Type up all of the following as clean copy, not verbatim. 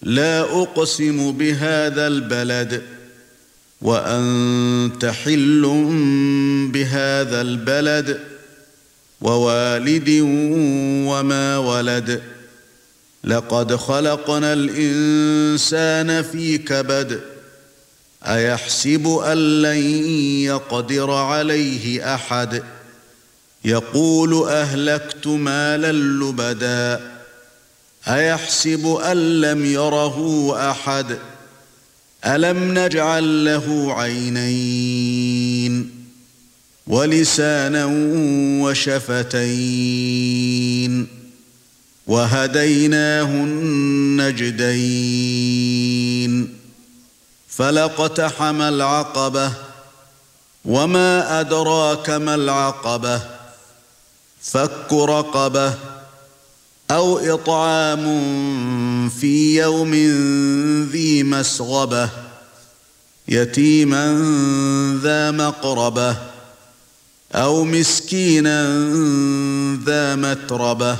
لا أقسم بهذا البلد وأنت حل بهذا البلد ووالد وما ولد لقد خلقنا الإنسان في كبد أيحسب أن لن يقدر عليه أحد يقول أهلكت مالا لبدا أيحسب أن لم يره أحد ألم نجعل له عينين ولسانا وشفتين وهديناه النجدين فلاقتحم العقبة وما أدراك ما العقبة فك رقبة أو إطعام في يوم ذي مسغبة يتيما ذا مقربة أو مسكينا ذا متربة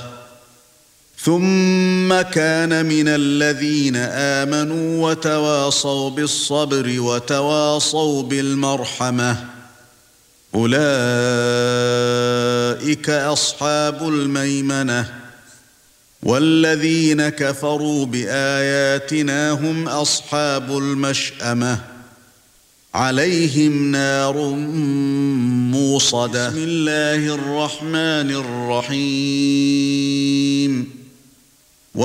ثم كان من الذين آمنوا وتواصوا بالصبر وتواصوا بالمرحمة أولئك أصحاب الميمنة والذين كفروا بآياتنا هم أصحاب المشأمة عليهم نار موصدة بسم الله الرحمن الرحيم